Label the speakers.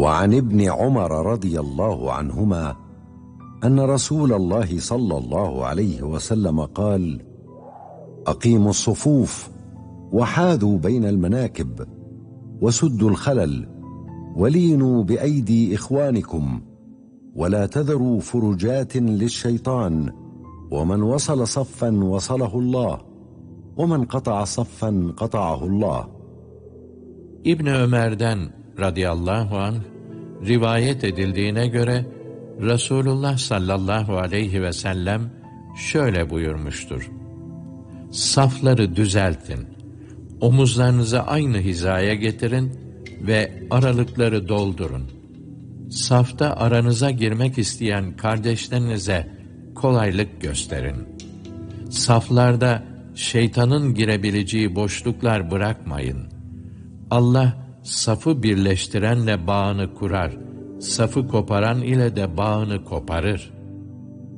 Speaker 1: وعن ابن عمر رضي الله عنهما أن رسول الله صلى الله عليه وسلم قال: أقيموا الصفوف وحاذوا بين المناكب وسدوا الخلل ولينوا بأيدي إخوانكم ولا تذروا فرجات للشيطان ومن وصل صفا وصله الله ومن قطع صفا قطعه الله.
Speaker 2: İbn Ömer'den radıyallahu anh rivayet edildiğine göre Resulullah sallallahu aleyhi ve sellem şöyle buyurmuştur: Safları düzeltin, omuzlarınızı aynı hizaya getirin ve aralıkları doldurun. Safta aranıza girmek isteyen kardeşlerinize kolaylık gösterin. Saflarda şeytanın girebileceği boşluklar bırakmayın. Allah safı birleştirenle bağını kurar, safı koparan ile de bağını koparır.